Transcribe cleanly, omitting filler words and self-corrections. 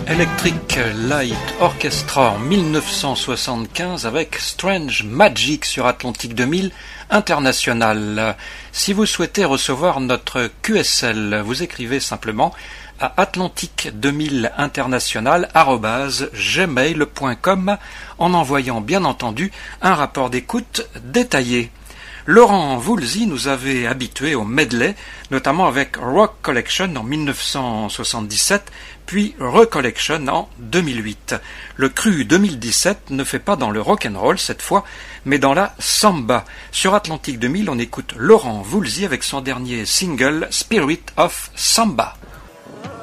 Electric Light Orchestra en 1975 avec Strange Magic sur Atlantique 2000 International. Si vous souhaitez recevoir notre QSL, vous écrivez simplement à atlantique2000international@gmail.com en envoyant bien entendu un rapport d'écoute détaillé. Laurent Voulzy nous avait habitués au medley, notamment avec Rock Collection en 1977, puis Recollection en 2008. Le cru 2017 ne fait pas dans le rock'n'roll cette fois, mais dans la samba. Sur Atlantique 2000, on écoute Laurent Voulzy avec son dernier single Spirit of Samba.